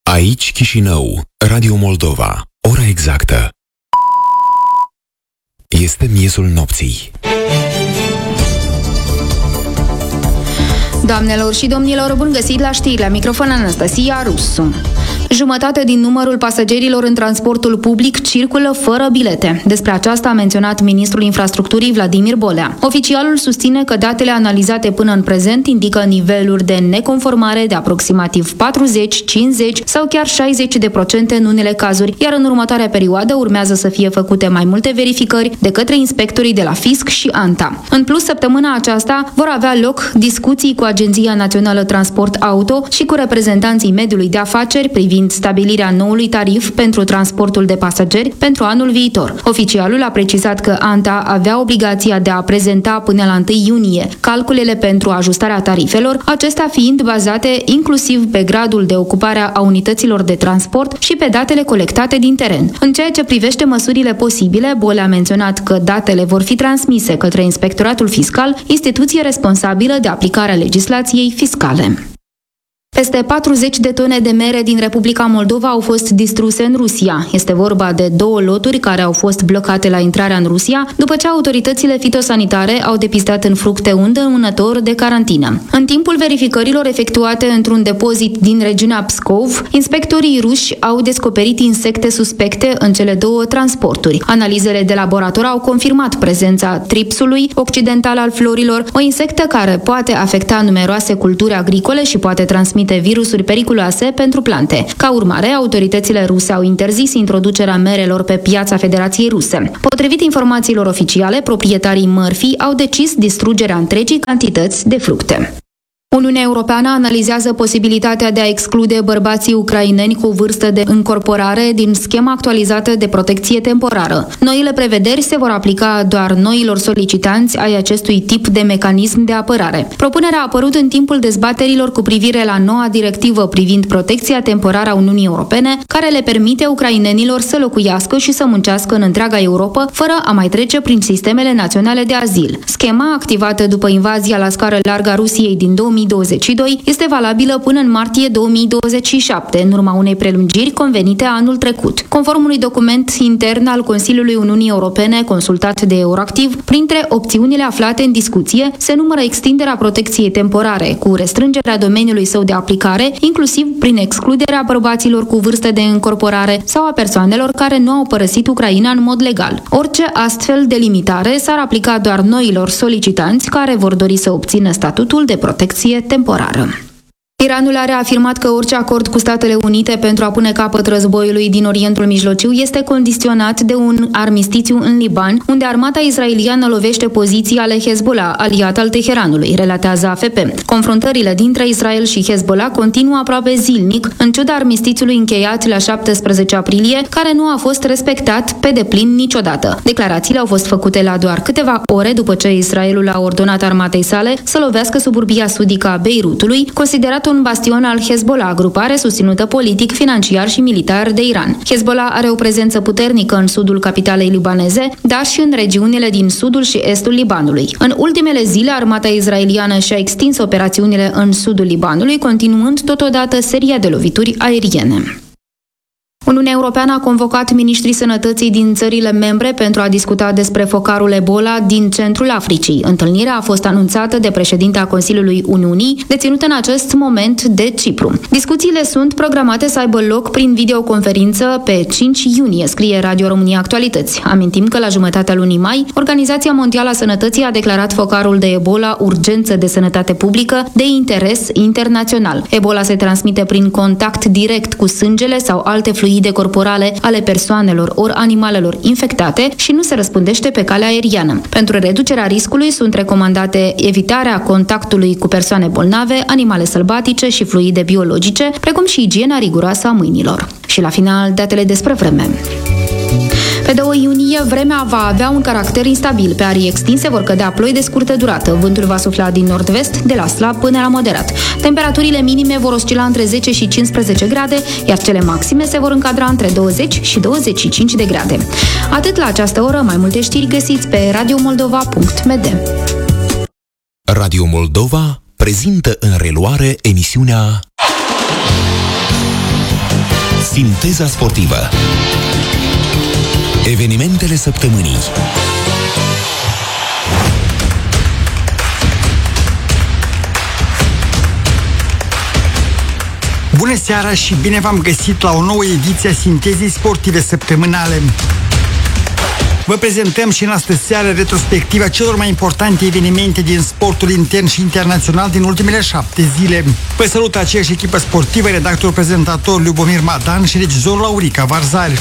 Aici Chișinău, Radio Moldova. Ora exactă. Este miezul nopții. Doamnelor și domnilor, bun găsit la știri, la microfon Anastasia Rusu. Jumătate din numărul pasagerilor în transportul public circulă fără bilete. Despre aceasta a menționat ministrul infrastructurii Vladimir Bolea. Oficialul susține că datele analizate până în prezent indică niveluri de neconformare de aproximativ 40, 50 sau chiar 60% în unele cazuri, iar în următoarea perioadă urmează să fie făcute mai multe verificări de către inspectorii de la Fisc și ANTA. În plus, săptămâna aceasta vor avea loc discuții cu Agenția Națională Transport Auto și cu reprezentanții mediului de afaceri privind stabilirea noului tarif pentru transportul de pasageri pentru anul viitor. Oficialul a precizat că ANTA avea obligația de a prezenta până la 1 iunie calculele pentru ajustarea tarifelor, acestea fiind bazate inclusiv pe gradul de ocupare a unităților de transport și pe datele colectate din teren. În ceea ce privește măsurile posibile, Bolea a menționat că datele vor fi transmise către Inspectoratul Fiscal, instituție responsabilă de aplicarea legislației fiscale. Peste 40 de tone de mere din Republica Moldova au fost distruse în Rusia. Este vorba de 2 loturi care au fost blocate la intrarea în Rusia, după ce autoritățile fitosanitare au depistat în fructe un dăunător de carantină. În timpul verificărilor efectuate într-un depozit din regiunea Pskov, inspectorii ruși au descoperit insecte suspecte în cele 2 transporturi. Analizele de laborator au confirmat prezența tripsului occidental al florilor, o insectă care poate afecta numeroase culturi agricole și poate transmite virusuri periculoase pentru plante. Ca urmare, autoritățile ruse au interzis introducerea merelor pe piața Federației Ruse. Potrivit informațiilor oficiale, proprietarii mărfii au decis distrugerea întregii cantități de fructe. Uniunea Europeană analizează posibilitatea de a exclude bărbații ucraineni cu vârstă de încorporare din schema actualizată de protecție temporară. Noile prevederi se vor aplica doar noilor solicitanți ai acestui tip de mecanism de apărare. Propunerea a apărut în timpul dezbaterilor cu privire la noua directivă privind protecția temporară a Uniunii Europene, care le permite ucrainenilor să locuiască și să muncească în întreaga Europă, fără a mai trece prin sistemele naționale de azil. Schema, activată după invazia la scară largă a Rusiei din 2022, este valabilă până în martie 2027, în urma unei prelungiri convenite anul trecut. Conform unui document intern al Consiliului Uniunii Europene consultat de Euractiv, printre opțiunile aflate în discuție se numără extinderea protecției temporare, cu restrângerea domeniului său de aplicare, inclusiv prin excluderea bărbaților cu vârstă de încorporare sau a persoanelor care nu au părăsit Ucraina în mod legal. Orice astfel de limitare s-ar aplica doar noilor solicitanți care vor dori să obțină statutul de protecție temporară. Iranul a reafirmat că orice acord cu Statele Unite pentru a pune capăt războiului din Orientul Mijlociu este condiționat de un armistițiu în Liban, unde armata israeliană lovește poziții ale Hezbollah, aliat al Teheranului, relatează AFP. Confruntările dintre Israel și Hezbollah continuă aproape zilnic, în ciuda armistițiului încheiat la 17 aprilie, care nu a fost respectat pe deplin niciodată. Declarațiile au fost făcute la doar câteva ore după ce Israelul a ordonat armatei sale să lovească suburbia sudică a Beirutului, considerat un bastion al Hezbollah, grupare susținută politic, financiar și militar de Iran. Hezbollah are o prezență puternică în sudul capitalei libaneze, dar și în regiunile din sudul și estul Libanului. În ultimele zile, armata israeliană și-a extins operațiunile în sudul Libanului, continuând totodată seria de lovituri aeriene. Uniunea Europeană a convocat miniștrii sănătății din țările membre pentru a discuta despre focarul Ebola din centrul Africii. Întâlnirea a fost anunțată de președinta Consiliului Uniunii, deținută în acest moment de Cipru. Discuțiile sunt programate să aibă loc prin videoconferință pe 5 iunie, scrie Radio România Actualități. Amintim că la jumătatea lunii mai, Organizația Mondială a Sănătății a declarat focarul de Ebola urgență de sănătate publică de interes internațional. Ebola se transmite prin contact direct cu sângele sau alte fluide corporale ale persoanelor ori animalelor infectate și nu se răspândește pe calea aeriană. Pentru reducerea riscului sunt recomandate evitarea contactului cu persoane bolnave, animale sălbatice și fluide biologice, precum și igiena riguroasă a mâinilor. Și la final, datele despre vreme. Pe 2 iunie, vremea va avea un caracter instabil. Pe arii extinse vor cădea ploi de scurtă durată. Vântul va sufla din nord-vest, de la slab până la moderat. Temperaturile minime vor oscila între 10 și 15 grade, iar cele maxime se vor încadra între 20 și 25 de grade. Atât la această oră, mai multe știri găsiți pe radiomoldova.md. Radio Moldova prezintă în reluare emisiunea Sinteza sportivă. Evenimentele săptămânii. Bună seara și bine v-am găsit la o nouă ediție a Sintezei sportive săptămânale. Vă prezentăm și în astă seară retrospectiva celor mai importante evenimente din sportul intern și internațional din ultimele 7 zile. Vă salută aceeași echipă sportivă, redactor-prezentator Lubomir Madan și regizor Laurica Varzari.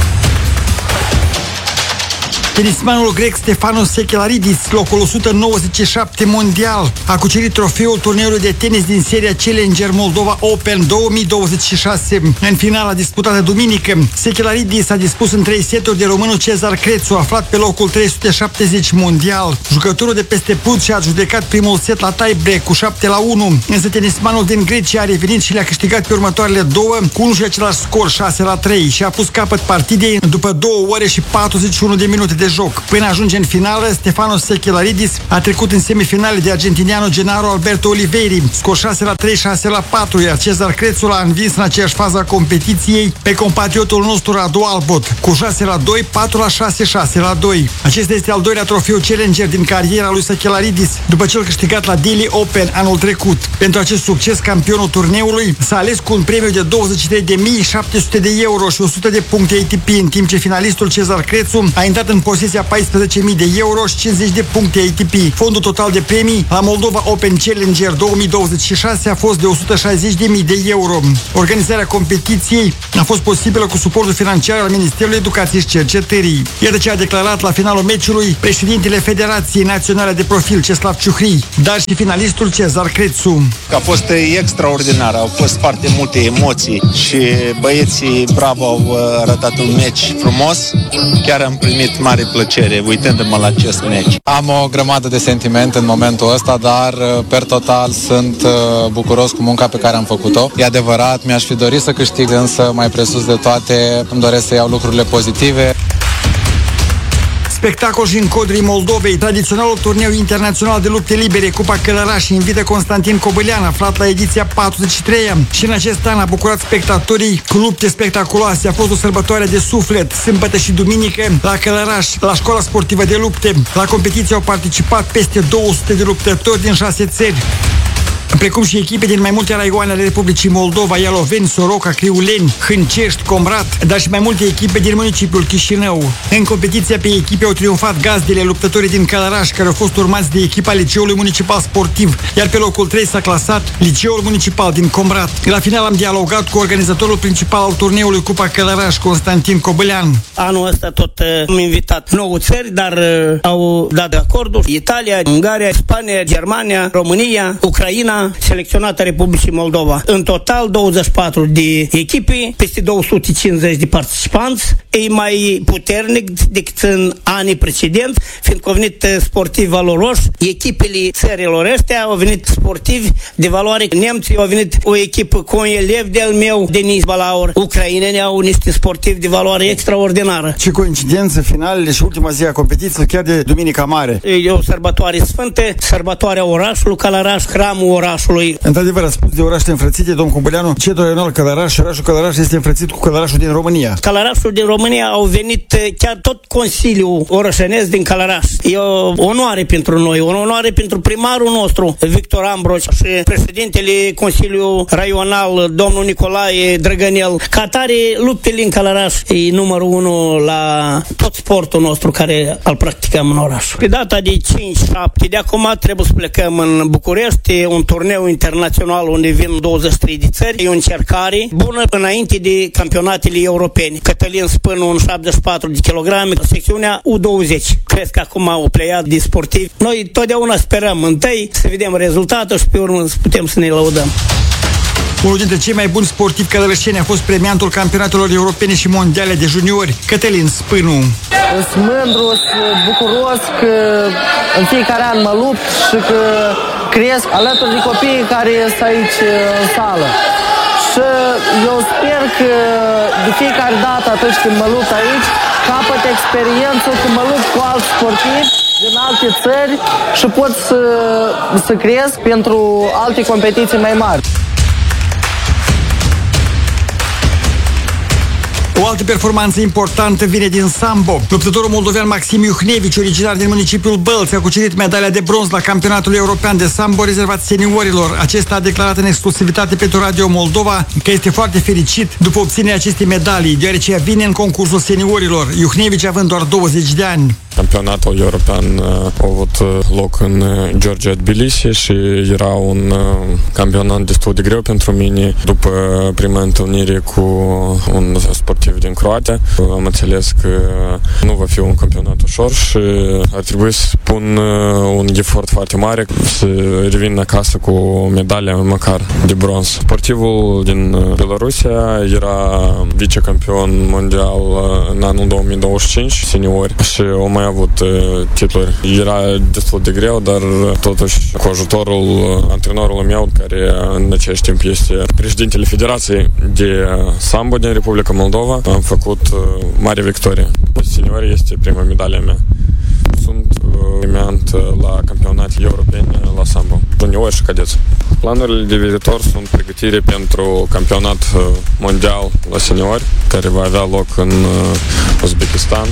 Tenismanul grec Stefanos Sekellaridis, locul 197 mondial, a cucerit trofeul turneului de tenis din seria Challenger Moldova Open 2026. În finala disputată duminică, Sekellaridis a dispus în 3 seturi de românul Cezar Crețu, aflat pe locul 370 mondial. Jucătorul de peste Prut și-a adjudecat primul set la tie-break cu 7-1, însă tenismanul din Grecia a revenit și le-a câștigat pe următoarele două cu unul și același scor 6-3 și a pus capăt partidei după 2 ore și 41 de minute de joc. Până ajunge în finală, Stefanos Sekellaridis a trecut în semifinale de argentinianul Gennaro Alberto Oliveira, scor 6-3, 6-4, iar Cezar Crețu l-a învins în aceeași fază a competiției pe compatriotul nostru Radu Albot, cu 6-2, 4-6, 6-2. Acesta este al doilea trofeu Challenger din cariera lui Sekellaridis, după cel câștigat la Delhi Open anul trecut. Pentru acest succes, campionul turneului s-a ales cu un premiu de 23.700 de euro și 100 de puncte ATP, în timp ce finalistul Cezar Crețu a intrat în posesia 14.000 de euro și 50 de puncte ATP. Fondul total de premii la Moldova Open Challenger 2026 a fost de 160.000 de euro. Organizarea competiției a fost posibilă cu suportul financiar al Ministerului Educației și Cercetării. Iată ce a declarat la finalul meciului președintele Federației Naționale de Profil, Ceslav Ciuhrii, dar și finalistul Cezar Crețu. A fost extraordinar, au fost foarte multe emoții și băieții bravo au arătat un meci frumos. Chiar am primit mare plăcere uitându-mă la acest meci. Am o grămadă de sentiment în momentul ăsta, dar per total sunt bucuros cu munca pe care am făcut-o. E adevărat, mi-aș fi dorit să câștig, însă mai presus de toate îmi doresc să iau lucrurile pozitive. Spectacol și în Codrii Moldovei, tradiționalul turneu internațional de lupte libere, Cupa Călăraș, invită Constantin Cobălean, aflat la ediția 43-a. Și în acest an a bucurat spectatorii cu lupte spectaculoase. A fost o sărbătoare de suflet, sâmbătă și duminică, la Călăraș, la școala sportivă de lupte. La competiție au participat peste 200 de luptători din 6 țări, precum și echipe din mai multe raioane ale Republicii Moldova, Ialoveni, Soroca, Criuleni, Hâncești, Comrat, dar și mai multe echipe din municipiul Chișinău. În competiția pe echipe au triumfat gazdele, luptătorii din Călăraș, care au fost urmați de echipa Liceului Municipal Sportiv, iar pe locul 3 s-a clasat Liceul Municipal din Comrat. La final am dialogat cu organizatorul principal al turneului Cupa Călăraș, Constantin Cobălean. Anul ăsta tot am invitat 9 țări, dar au dat acordul: Italia, Ungaria, Spania, Germania, România, Ucraina, selecționată Republicii Moldova. În total 24 de echipe, peste 250 de participanți. E mai puternic decât în anii precedenți, fiindcă au venit sportivi valoroși. Echipele țărilor ăștia au venit sportivi de valoare. Nemții au venit o echipă cu un elev de-al meu, Denis Balaur. Ucrainenii au niște sportivi de valoare extraordinară. Ce coincidență, finalele și ultima zi a competiției chiar de Duminica Mare. E o sărbătoare sfântă, sărbătoarea orașului Călăraș, hramul orașului. Într-adevăr, ați spus de orașe înfrățite, domn Cobăleanu. Centrul regional Călăraș și orașul Călăraș este înfrățit cu Călărașul din România. Călărașul din România au venit chiar tot Consiliul Orășenesc din Călăraș. E o onoare pentru noi, o onoare pentru primarul nostru, Victor Ambroș, și președintele Consiliului Raional, domnul Nicolae Drăgănel. Ca tare, luptele în Călăraș e numărul 1 la tot sportul nostru care îl practicăm în oraș. Pe data de 5-7 de acum trebuie să plecăm în București, un turneu internațional unde vin 23 de țări. E o încercare bună înainte de campionatele europene. Cătălin Spânu, un 74 de kilograme, secțiunea U20. Cred că acum o pleiat de sportivi. Noi totdeauna sperăm întâi să vedem rezultatul și pe urmă să putem să ne lăudăm. Unul dintre cei mai buni sportivi călăreșeni a fost premiantul campionatelor europene și mondiale de juniori, Cătălin Spânu. Sunt mândru, sunt bucuros că în fiecare an mă lupt și că cresc alături de copiii care sunt aici în sală. Și eu sper că de fiecare dată atunci când mă lupt aici, capăt experiență, că mă lupt cu alți sportivi din alte țări și pot să cresc pentru alte competiții mai mari. O altă performanță importantă vine din sambo. Luptătorul moldovean Maxim Iuhnevici, originar din municipiul Bălți, a cucerit medalia de bronz la campionatul european de sambo rezervat seniorilor. Acesta a declarat în exclusivitate pentru Radio Moldova că este foarte fericit după obținerea acestei medalii, deoarece ea vine în concursul seniorilor, Iuhnevici având doar 20 de ani. Campionatul european a avut loc în Georgia, Tbilisi și era un campionat destul de greu pentru mine. După prima întâlnire cu un sportiv din Croația, am înțeles că nu va fi un campionat ușor și ar trebui să pun un efort foarte mare să revin acasă cu medalia măcar de bronz. Sportivul din Belarusia era vicecampion mondial în anul 2025 seniori și o mai avut titluri. Era destul de greu, dar totuși cu ajutorul antrenorului meu, care în același timp este președintele Federației de Sambo din Republica Moldova, am făcut mare victorie. Seniori este prima medalia mea. Sunt premiant la campionatele europene la sambo, juniori și cadeți. Planurile de viitor sunt pregătire pentru campionat mondial la seniori, care va avea loc în Uzbekistan.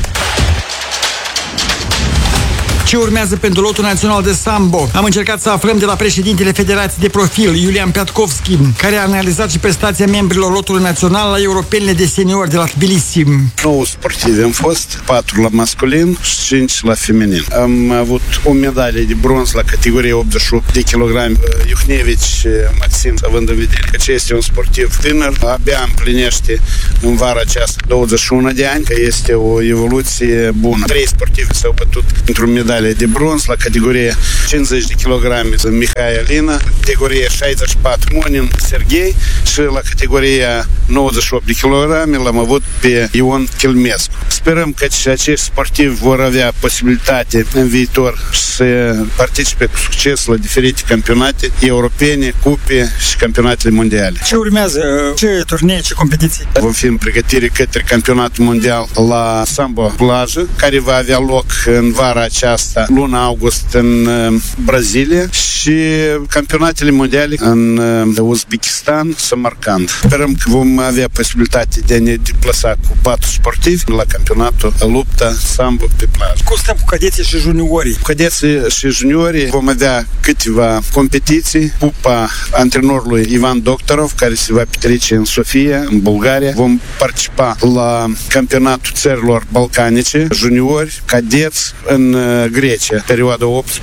Ce urmează pentru lotul național de sambo? Am încercat să aflăm de la președintele Federației de Profil, Iulian Piatkovski, care a analizat și prestația membrilor lotului național la europenele de seniori de la Tbilisi. 9 sportivi am fost, 4 la masculin și 5 la feminin. Am avut o medalie de bronz la categorie 88 de kilograme. Iuhnevici Maxim, având în vedere că este un sportiv tânăr, abia împlinește în vara aceasta 21 de ani, că este o evoluție bună. 3 sportivi s-au bătut într-un medalie de bronz la categorie 50 de kilograme Mihai Alina, categorie 64 Monin Serghei și la categoria 98 de kilograme l-am avut pe Ion Chilmescu. Sperăm că acești sportivi vor avea posibilitate în viitor să participe cu succes la diferite campionate europene, cupe și campionatele mondiale. Ce urmează? Ce turnee, ce competiții? Vom fi în pregătire către campionatul mondial la sambo plajă, care va avea loc în vara aceasta, luna august, în Brazilia, și campionatele mondiale în Uzbekistan, Samarkand. Sperăm că vom avea posibilitate de a ne deplasa cu 4 sportivi la campionatul lupta sambo pe plajă. Cum stăm cu cadeții și juniorii? Cu cadeții și juniorii vom avea câteva competiții. Cupa antrenorului Ivan Doctorov, care se va petrece în Sofia, în Bulgaria. Vom participa la campionatul țărilor balcanice, juniori, cadeți în Grecia, perioada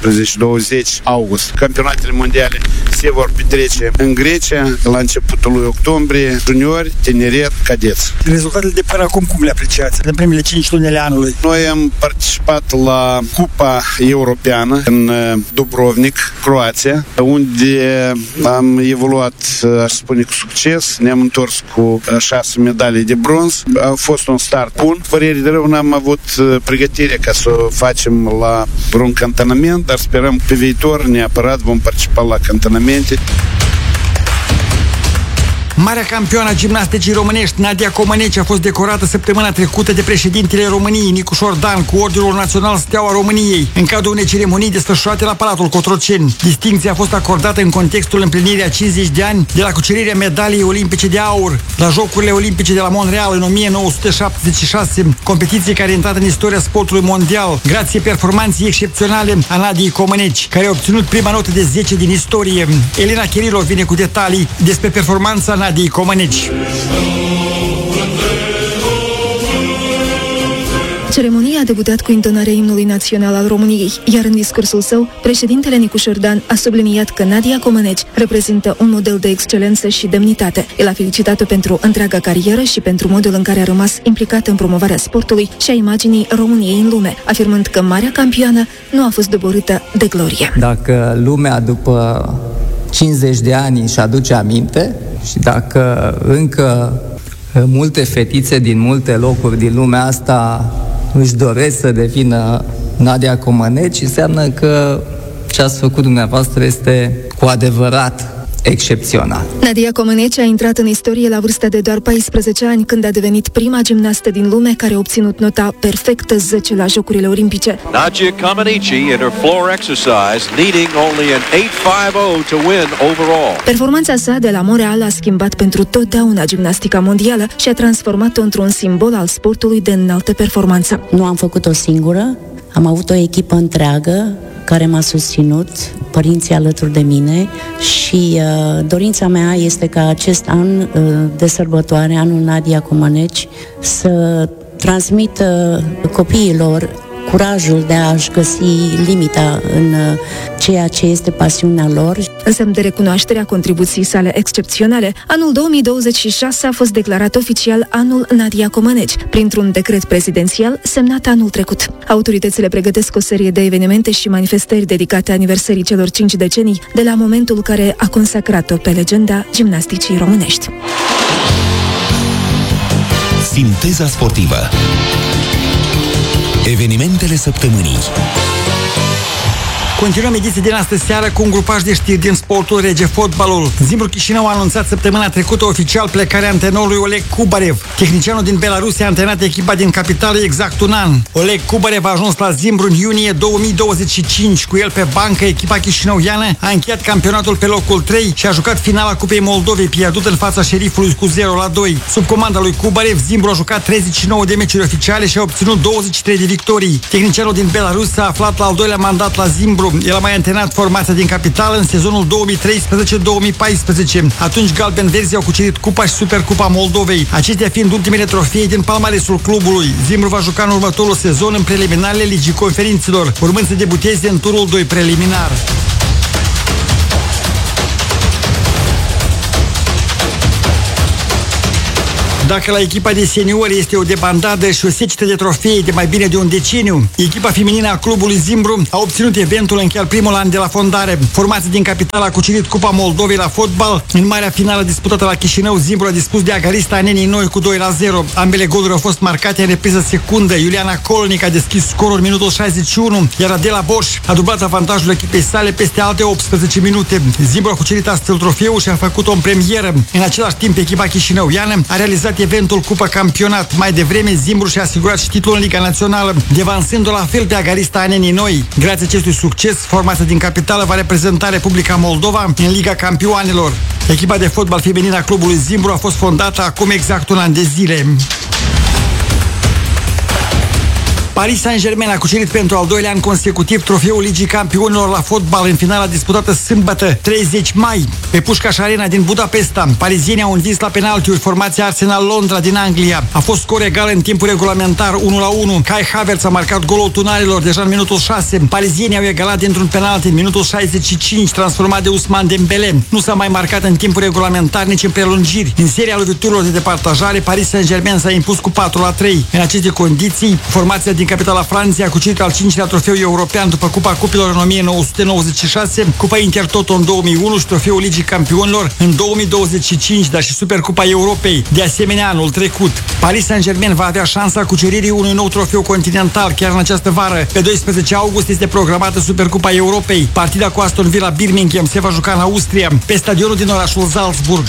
18-20 august. Campionatele mondiale se vor petrece în Grecia la începutul lui octombrie, juniori, tineret, cadeți. Rezultatele de până acum cum le apreciați în primele 5 luni ale anului? Noi am participat la Cupa Europeană în Dubrovnik, Croația, unde am evoluat, aș spune, cu succes. Ne-am întors cu 6 medalii de bronz. A fost un start bun. Părere de rău, n-am avut pregătire ca să o facem la vreun cantonament, dar sperăm pe viitor neapărat vom participa la cantonamente. Marea campioană a gimnasticii românești, Nadia Comăneci, a fost decorată săptămâna trecută de președintele României, Nicu Șordan, cu Ordinul Național Steaua României, în cadrul unei ceremonii desfășurate la Palatul Cotroceni. Distincția a fost acordată în contextul împlinirii a 50 de ani de la cucerirea medaliei olimpice de aur la Jocurile Olimpice de la Montreal în 1976, competiție care a intrat în istoria sportului mondial, grație performanței excepționale a Nadiei Comăneci, care a obținut prima notă de 10 din istorie. Elena Chirilov vine cu detalii despre performanța Nadiei Comăneci. Ceremonia a debutat cu intonarea imnului național al României, iar în discursul său, președintele Nicu Șordan a subliniat că Nadia Comăneci reprezintă un model de excelență și demnitate. El a felicitat-o pentru întreaga carieră și pentru modul în care a rămas implicată în promovarea sportului și a imaginii României în lume, afirmând că marea campioană nu a fost doborâtă de glorie. Dacă lumea după 50 de ani își aduce aminte și dacă încă multe fetițe din multe locuri din lumea asta își doresc să devină Nadia Comăneci, înseamnă că ce ați făcut dumneavoastră este cu adevărat excepțional. Nadia Comăneci a intrat în istorie la vârsta de doar 14 ani, când a devenit prima gimnastă din lume care a obținut nota perfectă 10 la Jocurile Olimpice. Nadia Comaneci in her floor exercise, needing only an 8.50 to win overall. Performanța sa de la Montreal a schimbat pentru totdeauna gimnastica mondială și a transformat-o într-un simbol al sportului de înaltă performanță. Nu am făcut-o singură, am avut o echipă întreagă care m-a susținut, părinții alături de mine și dorința mea este ca acest an de sărbătoare, anul Nadia Comăneci, să transmită copiilor curajul de a-și găsi limita în ceea ce este pasiunea lor. În semn de recunoaștere a contribuției sale excepționale, anul 2026 a fost declarat oficial anul Nadia Comăneci, printr-un decret prezidențial semnat anul trecut. Autoritățile pregătesc o serie de evenimente și manifestări dedicate aniversării celor 5 decenii de la momentul care a consacrat-o pe legenda gimnasticii românești. Sinteza sportivă. Evenimentele săptămânii. Continuăm ediția din astă seară cu un grupaj de știri din sportul rege, fotbalul. Zimbru Chișinău a anunțat săptămâna trecută oficial plecarea antrenorului Oleg Kubarev. Tehnicianul din Belarus a antrenat echipa din capitală exact un an. Oleg Kubarev a ajuns la Zimbru în iunie 2025. Cu el pe bancă, echipa chișinăuiană a încheiat campionatul pe locul 3 și a jucat finala Cupei Moldovei, pierdut în fața Șerifului cu 0-2. Sub comanda lui Kubarev, Zimbru a jucat 39 de meciuri oficiale și a obținut 23 de victorii. Tehnicianul din Belarus s-a aflat la al doilea mandat la Zimbru. El a mai antrenat formația din capitală în sezonul 2013-2014. Atunci galben-verzi au cucerit Cupa și Supercupa Moldovei, acestea fiind ultimele trofee din palmaresul clubului. Zimbru va juca în următorul sezon în preliminarele Ligii Conferințelor, urmând să debuteze în turul 2 preliminar. Dacă la echipa de seniori este o debandadă și o secetă de trofee de mai bine de un deceniu, echipa feminină a clubului Zimbru a obținut eventul în chiar primul an de la fondare. Formația din capitală a cucerit Cupa Moldovei la fotbal. În marea finală disputată la Chișinău, Zimbru a dispus de Agarista Nenii Noi cu 2-0. Ambele goluri au fost marcate în repriză secundă. Iuliana Colnic a deschis scorul în minutul 61, iar Adela Boș a dublat avantajul echipei sale peste alte 18 minute. Zimbru a cucerit astfel trofeul și a făcut-o în premieră. În același timp, echipa chișinăuiană a realizat eventul Cupa Campionat. Mai devreme, Zimbru și-a asigurat și titlul în Liga Națională, devansând-o la fel pe Agarista Anenii Noi. Grație acestui succes, formația din capitală va reprezenta Republica Moldova în Liga Campioanelor. Echipa de fotbal feminin a clubului Zimbru a fost fondată acum exact un an de zile. Paris Saint-Germain a cucerit pentru al doilea an consecutiv trofeul Ligii Campionilor la fotbal în finala disputată sâmbătă, 30 mai, pe Pușcaș Arena din Budapesta. Parizienii au învins la penaltiuri formația Arsenal Londra din Anglia. A fost scor egal în timpul regulamentar 1-1. Kai Havertz a marcat golul tunarilor deja în minutul 6. Parizienii au egalat dintr-un penalti în minutul 65, transformat de Ousmane Dembélé. Nu s-a mai marcat în timpul regulamentar nici în prelungiri. În seria loviturilor de departajare, Paris Saint-Germain s-a impus cu 4-3. În aceste condiții, formația din capitala Franței a cucerit al 5-lea trofeu european după Cupa Cupilor în 1996, Cupa Intertoto în 2001 și trofeul Ligii Campionilor în 2025, dar și Supercupa Europei, de asemenea anul trecut. Paris Saint-Germain va avea șansa cuceririi unui nou trofeu continental chiar în această vară. Pe 12 august este programată Supercupa Europei. Partida cu Aston Villa Birmingham se va juca în Austria, pe stadionul din orașul Salzburg.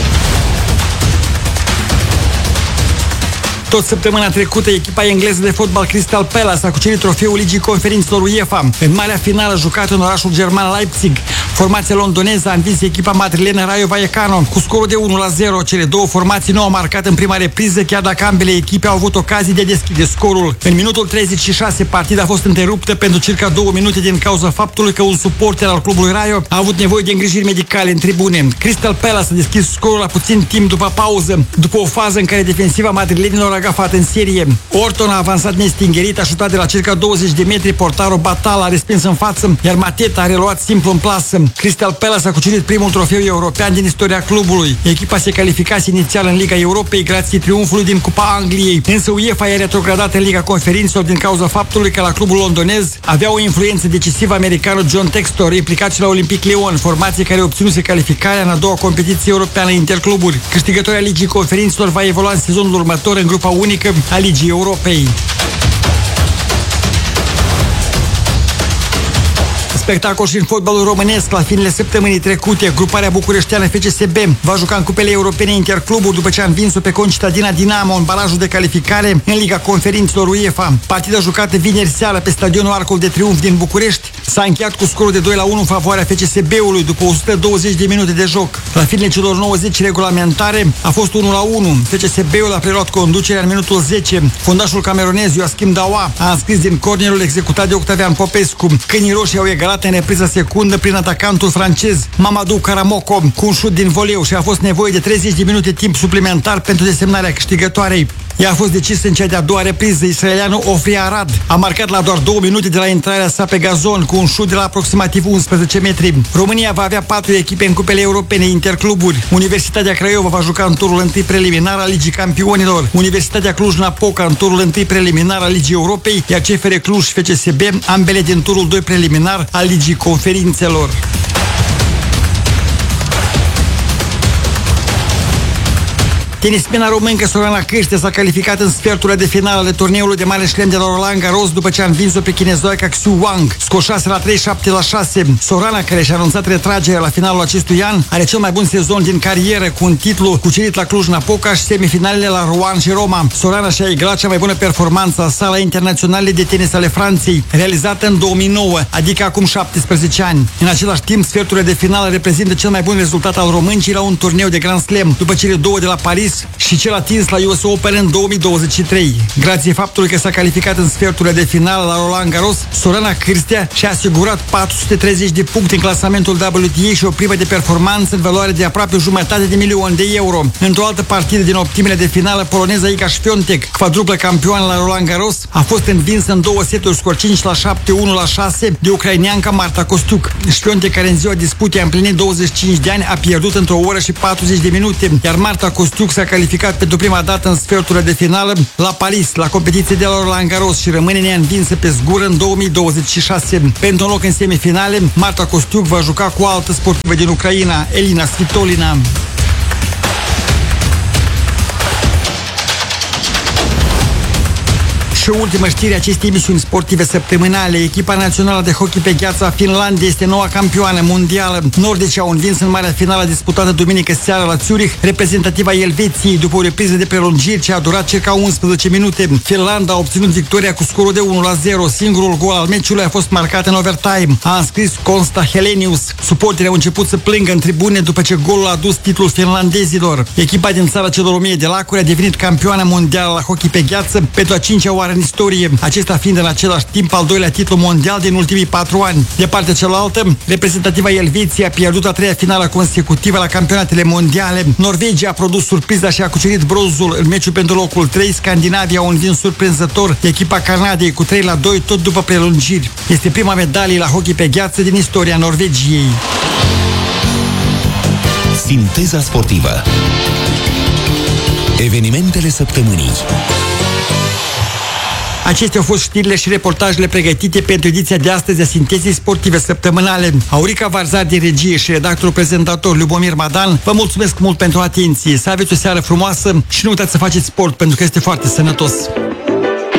Tot săptămâna trecută, echipa engleză de fotbal Crystal Palace a cucerit trofeul Ligii Conferințelor UEFA. În marea finală jucată în orașul german Leipzig, formația londoneză a învins echipa madrilenă Rayo Vallecano cu scorul de 1-0. Cele două formații nu au marcat în prima repriză, chiar dacă ambele echipe au avut ocazii de deschide scorul. În minutul 36, partida a fost întreruptă pentru circa 2 minute din cauza faptului că un suporter al clubului Rayo a avut nevoie de îngrijiri medicale în tribune. Crystal Palace a deschis scorul la puțin timp după pauză, după o fază în care defensiva madrilenilor a gafat în serie. Orton a avansat nestingerit, a șutat de la circa 20 de metri, portarul Batal a respins în față, iar Mateta a reluat simplu în plasă. Crystal Palace a cucerit primul trofeu european din istoria clubului. Echipa se calificase inițial în Liga Europei grație triumfului din Cupa Angliei, însă UEFA e retrogradat în Liga Conferințelor din cauza faptului că la clubul londonez avea o influență decisivă americanul John Textor, implicat și la Olympic Lyon, formație care obținuse calificarea în a doua competiție europeană intercluburi. Câștigătoarea Ligii Conferințelor va evolua în sezonul următor în grupa unică a Ligii Europei. Spectacol și în fotbalul românesc. La finele săptămânii trecute, gruparea bucureșteană FCSB va juca în cupele europene intercluburi după ce a învins-o pe concitadina Dinamo în barajul de calificare în Liga Conferințelor UEFA. Partida jucată vineri seara pe stadionul Arcul de Triunf din București s-a încheiat cu scorul de 2-1 în favoarea FCSB-ului după 120 de minute de joc. La finele celor 90 regulamentare a fost 1-1. FCSB-ul a preluat conducerea în minutul 10. Fundașul cameronez Joachim Dawa a înscris din cornerul executat de Octavian Popescu. Câinii roșii au egalat în repriza secundă prin atacantul francez Mamadou Karamoko cu un șut din voleu și a fost nevoie de 30 de minute timp suplimentar pentru desemnarea câștigătoarei. Ea a fost decisă în cea de-a doua repriză. Israelianul Ofri Arad a marcat la doar 2 minute de la intrarea sa pe gazon cu un șut de la aproximativ 11 metri. România va avea 4 echipe în cupele europene intercluburi. Universitatea Craiova va juca în turul 1 preliminar al Ligii Campionilor. Universitatea Cluj-Napoca în turul 1 preliminar al Ligii Europei, iar CFR Cluj și FCSB ambele din turul 2 preliminar al Ligii Conferințelor. Tenismena româncă Sorana Cârste s-a calificat în sferturile de finală ale turneului de mare șlem de la Roland Garros după ce a învins-o pe chinezoica Xu Wang, scor 6-3, 7-6. Sorana, care și-a anunțat retragerea la finalul acestui an, are cel mai bun sezon din carieră cu un titlu cucerit la Cluj-Napoca și semifinalele la Rouen și Roma. Sorana și-a egalat cea mai bună performanță a sala internaționale de tenis ale Franței, realizată în 2009, adică acum 17 ani. În același timp, sferturile de finală reprezintă cel mai bun rezultat al româncii la un turneu de Grand Slam, după cele 2 de la Paris și cel atins la US Open în 2023. Grație faptului că s-a calificat în sferturile de finală la Roland Garros, Sorana Cârstea și-a asigurat 430 de puncte în clasamentul WTA și o primă de performanță în valoare de aproape $500.000 de euro. Într-o altă partidă din optimele de finală, poloneza Iga Świątek, quadruplă campioană la Roland Garros, a fost învinsă în 2 seturi, scor 5-7, 1-6 de ucraineanca Marta Kostiuk. Świątek, care în ziua disputei a împlinit 25 de ani, a pierdut într-o oră și 40 de minute, iar Marta Kostiuk s-a calificat pentru prima dată în sferturile de finală la Paris, la competiție de la Roland Garros și rămâne neînvinsă pe zgură în 2026. Pentru un loc în semifinale, Marta Kostiuk va juca cu o altă sportivă din Ucraina, Elina Svitolina. Și o ultimă știre a acestei emisiuni sportive săptămânale. Echipa națională de hockey pe gheață a Finlandiei este noua campioană mondială. Nordicii au învins în marea finală disputată duminică seara la Zurich reprezentativa Elveției după o repriză de prelungiri ce a durat circa 11 minute. Finlanda a obținut victoria cu scorul de 1-0. Singurul gol al meciului a fost marcat în overtime. A înscris Konsta Helenius. Suporterii au început să plângă în tribune după ce golul a adus titlul finlandezilor. Echipa din țara celor 1000 de lacuri a devenit campioană mondială la hockey pe gheață pentru a 5-a oară în istorie, acesta fiind în același timp al doilea titlu mondial din ultimii 4 ani. De partea cealaltă, reprezentativa Elveției a pierdut a 3-a finală consecutivă la campionatele mondiale. Norvegia a produs surpriza și a cucerit bronzul în meciul pentru locul 3. Scandinavia a învins surprinzător echipa Canadei cu 3-2 tot după prelungiri. Este prima medalie la hockey pe gheață din istoria Norvegiei. Sinteza sportivă. Evenimentele săptămânii. Acestea au fost știrile și reportajele pregătite pentru ediția de astăzi a Sintezei sportive săptămânale. Aurica Varzar din regie și redactorul prezentator Lubomir Madan, vă mulțumesc mult pentru atenție. Să aveți o seară frumoasă și nu uitați să faceți sport, pentru că este foarte sănătos.